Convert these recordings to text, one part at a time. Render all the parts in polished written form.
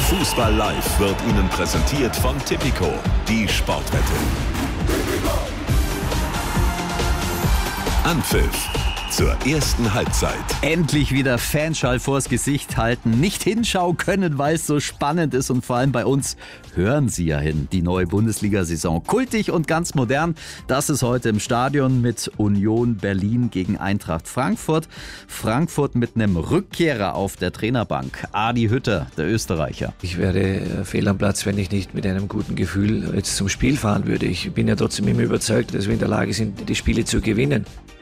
Fußball Live wird Ihnen präsentiert von Tipico, die Sportwette. Anpfiff zur ersten Halbzeit. Endlich wieder Fanschall vors Gesicht halten, nicht hinschauen können, weil es so spannend ist, und vor allem bei uns hören Sie ja hin. Die neue Bundesliga-Saison, kultig und ganz modern, das ist heute im Stadion mit Union Berlin gegen Eintracht Frankfurt. Frankfurt mit einem Rückkehrer auf der Trainerbank, Adi Hütter, der Österreicher. Ich wäre fehl am Platz, wenn ich nicht mit einem guten Gefühl jetzt zum Spiel fahren würde. Ich bin ja trotzdem immer überzeugt, dass wir in der Lage sind, die Spiele zu gewinnen.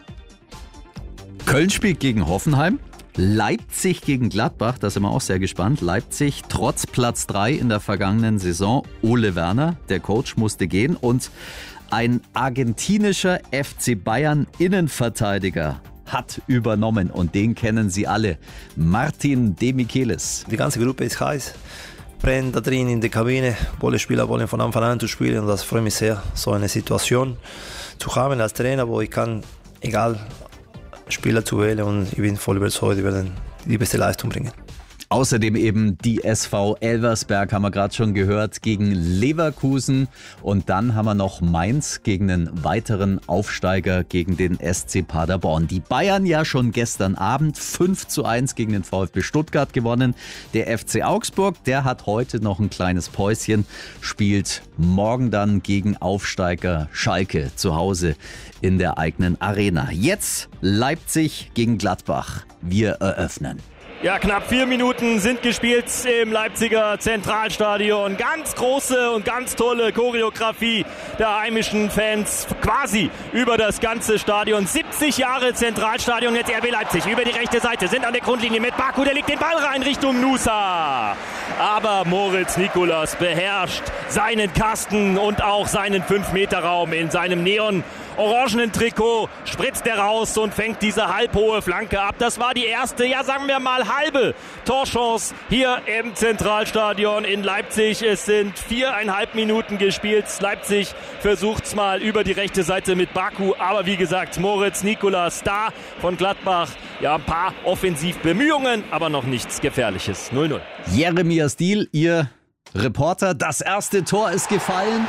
Köln spielt gegen Hoffenheim, Leipzig gegen Gladbach, da sind wir auch sehr gespannt. Leipzig trotz Platz 3 in der vergangenen Saison. Ole Werner, der Coach, musste gehen, und ein argentinischer FC Bayern Innenverteidiger hat übernommen, und den kennen Sie alle, Martin De Michelis. Die ganze Gruppe ist heiß, brennt da drin in der Kabine. Alle Spieler wollen von Anfang an zu spielen, und das freut mich sehr, so eine Situation zu haben als Trainer, wo ich kann, egal, Spieler zu wählen, und ich bin voll überzeugt, die werden die beste Leistung bringen. Außerdem eben die SV Elversberg, haben wir gerade schon gehört, gegen Leverkusen, und dann haben wir noch Mainz gegen einen weiteren Aufsteiger, gegen den SC Paderborn. Die Bayern ja schon gestern Abend 5:1 gegen den VfB Stuttgart gewonnen. Der FC Augsburg, der hat heute noch ein kleines Päuschen, spielt morgen dann gegen Aufsteiger Schalke zu Hause in der eigenen Arena. Jetzt Leipzig gegen Gladbach. Wir eröffnen. Ja, knapp 4 Minuten sind gespielt im Leipziger Zentralstadion. Ganz große und ganz tolle Choreografie der heimischen Fans, quasi über das ganze Stadion. 70 Jahre Zentralstadion, jetzt RB Leipzig über die rechte Seite, sind an der Grundlinie mit Baku, der legt den Ball rein Richtung Nusa. Aber Moritz Nicolas beherrscht seinen Kasten und auch seinen 5-Meter-Raum in seinem neon-orangenen Trikot, spritzt er raus und fängt diese halbhohe Flanke ab. Das war die erste, ja sagen wir mal halbe Torchance hier im Zentralstadion in Leipzig. Es sind 4,5 Minuten gespielt. Leipzig versucht's mal über die rechte Seite mit Baku, aber wie gesagt, Moritz Nicolas, Star von Gladbach, ja, ein paar Offensivbemühungen, aber noch nichts Gefährliches. 0-0. Jeremias Diehl, Ihr Reporter, das erste Tor ist gefallen.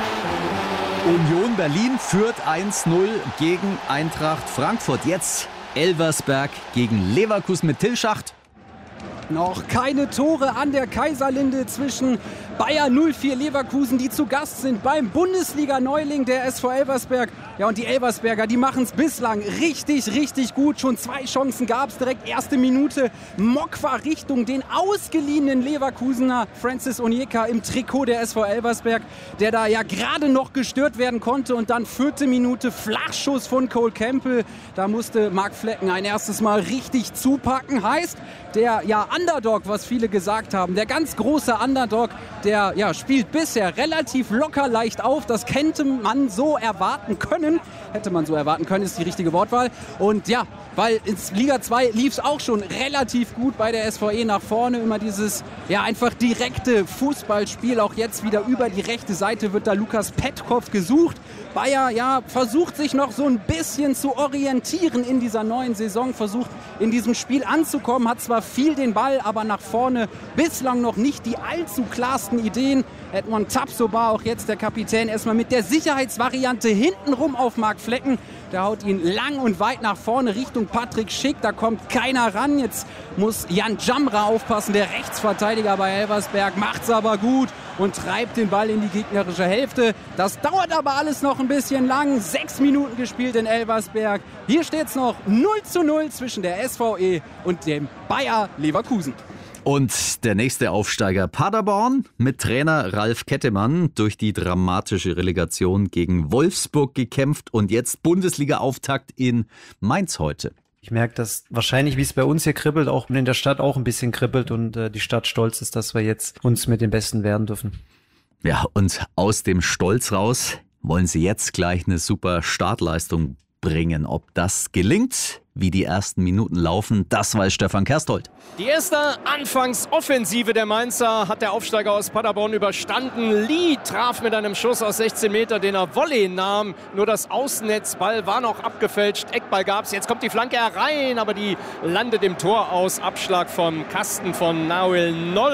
Union Berlin führt 1:0 gegen Eintracht Frankfurt. Jetzt Elversberg gegen Leverkusen mit Till Schacht. Noch keine Tore an der Kaiserlinde zwischen Bayer 04 Leverkusen, die zu Gast sind beim Bundesliga-Neuling der SV Elversberg. Ja, und die Elversberger, die machen es bislang richtig, richtig gut. Schon 2 Chancen gab es direkt, erste Minute. Mokwa Richtung den ausgeliehenen Leverkusener Francis Onyeka im Trikot der SV Elversberg, der da ja gerade noch gestört werden konnte. Und dann 4. Minute, Flachschuss von Cole Campbell. Da musste Marc Flecken ein erstes Mal richtig zupacken. Heißt, der Underdog, was viele gesagt haben, der ganz große Underdog, der spielt bisher relativ locker leicht auf. Das hätte man so erwarten können. Ist die richtige Wortwahl. Und ja, weil in Liga 2 lief es auch schon relativ gut bei der SVE nach vorne. Immer dieses einfach direkte Fußballspiel. Auch jetzt wieder über die rechte Seite wird da Lukas Petkov gesucht. Bayer versucht sich noch so ein bisschen zu orientieren in dieser neuen Saison, versucht in diesem Spiel anzukommen, hat zwar viel den Ball, aber nach vorne bislang noch nicht die allzu klarsten Ideen. Edmond Tapsoba, auch jetzt der Kapitän, erstmal mit der Sicherheitsvariante hintenrum auf Marc Flecken. Der haut ihn lang und weit nach vorne Richtung Patrick Schick. Da kommt keiner ran. Jetzt muss Jan Jamra aufpassen, der Rechtsverteidiger bei Elversberg. Macht's aber gut und treibt den Ball in die gegnerische Hälfte. Das dauert aber alles noch ein bisschen lang. 6 Minuten gespielt in Elversberg. Hier steht's noch 0:0 zwischen der SVE und dem Bayer Leverkusen. Und der nächste Aufsteiger Paderborn mit Trainer Ralf Kettemann durch die dramatische Relegation gegen Wolfsburg gekämpft und jetzt Bundesliga-Auftakt in Mainz heute. Ich merke, dass wahrscheinlich, wie es bei uns hier kribbelt, auch in der Stadt auch ein bisschen kribbelt und die Stadt stolz ist, dass wir jetzt uns mit den Besten wehren dürfen. Ja, und aus dem Stolz raus wollen sie jetzt gleich eine super Startleistung bringen. Ob das gelingt, wie die ersten Minuten laufen, das weiß Stefan Kersthold. Die erste Anfangsoffensive der Mainzer hat der Aufsteiger aus Paderborn überstanden. Lee traf mit einem Schuss aus 16 Meter, den er Volley nahm. Nur das Außennetzball war noch abgefälscht. Eckball gab's. Jetzt kommt die Flanke herein, aber die landet im Tor aus. Abschlag vom Kasten von Nahuel Noll.